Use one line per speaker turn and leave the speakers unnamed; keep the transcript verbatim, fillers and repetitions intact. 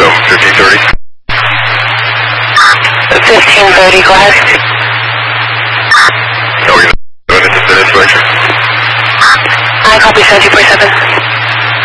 Film fifteen thirty.
fifteen thirty, go ahead.
Are we going to do an inspection?
I copy seventy point seven.